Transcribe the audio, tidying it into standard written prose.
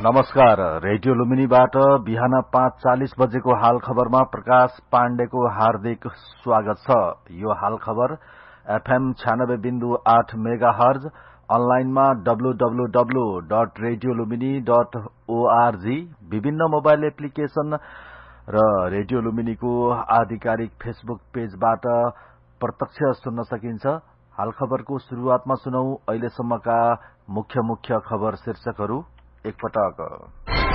नमस्कार। रेडियो लुम्बिनीबाट बिहान 5:40 बजेको हाल खबरमा प्रकाश पाण्डेको हार्दिक स्वागत छ। यो हाल खबर एफएम 96.8 मेगाहर्ज, अनलाइनमा www.radiolumbini.org, विभिन्न मोबाइल एप्लिकेशन र रेडियो लुम्बिनीको आधिकारिक फेसबुक पेजबाट प्रत्यक्ष सुन्न सकिन्छ। हाल खबरको शुरूआतमा सुनौ अहिलेसम्मका मुख्य खबर शीर्षकहरू एकपटक।